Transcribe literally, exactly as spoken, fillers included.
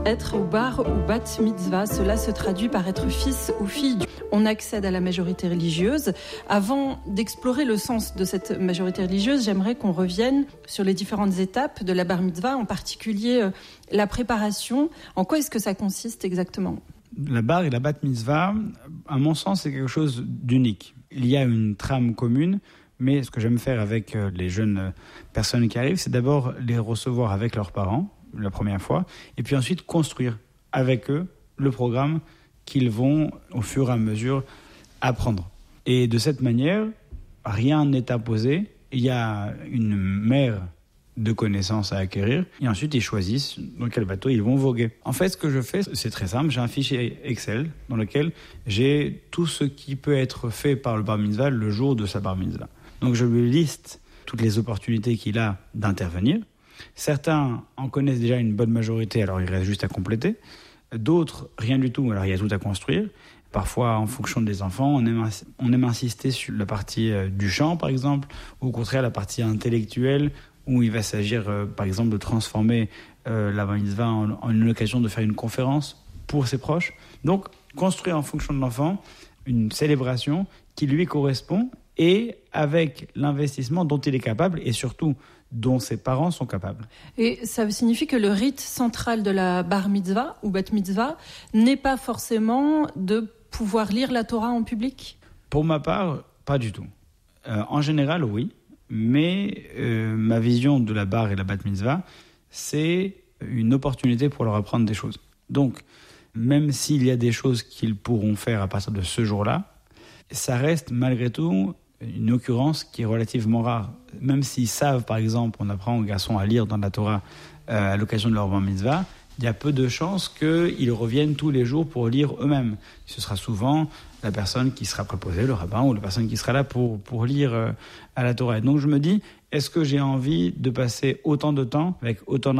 Être au bar ou bat mitzvah, cela se traduit par être fils ou fille. On accède à la majorité religieuse. Avant d'explorer le sens de cette majorité religieuse, j'aimerais qu'on revienne sur les différentes étapes de la bar mitzvah, en particulier euh, la préparation. En quoi est-ce que ça consiste exactement ? La bar et la bat mitzvah, à mon sens, c'est quelque chose d'unique. Il y a une trame commune, mais ce que j'aime faire avec les jeunes personnes qui arrivent, c'est d'abord les recevoir avec leurs parents, la première fois, et puis ensuite construire avec eux le programme qu'ils vont, au fur et à mesure, apprendre. Et de cette manière, rien n'est imposé. Il y a une mer de connaissances à acquérir, et ensuite ils choisissent dans quel bateau ils vont voguer. En fait, ce que je fais, c'est très simple. J'ai un fichier Excel dans lequel j'ai tout ce qui peut être fait par le bar mitzvah le jour de sa bar mitzvah. Donc je lui liste toutes les opportunités qu'il a d'intervenir. Certains en connaissent déjà une bonne majorité, alors il reste juste à compléter. D'autres, rien du tout, alors il y a tout à construire. Parfois, en fonction des enfants, on aime, on aime insister sur la partie du chant, par exemple, ou au contraire la partie intellectuelle, où il va s'agir, euh, par exemple, de transformer euh, la bar mitzvah en, en une occasion de faire une conférence pour ses proches. Donc, construire en fonction de l'enfant une célébration qui lui correspond et avec l'investissement dont il est capable et surtout dont ses parents sont capables. Et ça signifie que le rite central de la bar mitzvah ou bat mitzvah n'est pas forcément de pouvoir lire la Torah en public ? Pour ma part, pas du tout. Euh, en général, oui. Mais euh, ma vision de la bar et la bat mitzvah, c'est une opportunité pour leur apprendre des choses. Donc, même s'il y a des choses qu'ils pourront faire à partir de ce jour-là, ça reste malgré tout une occurrence qui est relativement rare. Même s'ils savent, par exemple, on apprend aux garçons à lire dans la Torah euh, à l'occasion de leur bar mitzvah, il y a peu de chances qu'ils reviennent tous les jours pour lire eux-mêmes. Ce sera souvent la personne qui sera préposée, le rabbin, ou la personne qui sera là pour, pour lire euh, à la Torah. Donc je me dis, est-ce que j'ai envie de passer autant de temps avec autant d'incidents ?